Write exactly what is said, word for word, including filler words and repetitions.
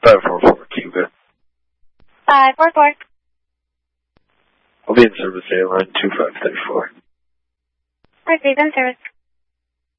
five four four, Cuba. five four four. I'll be in service A line two five three four. Alright, in service.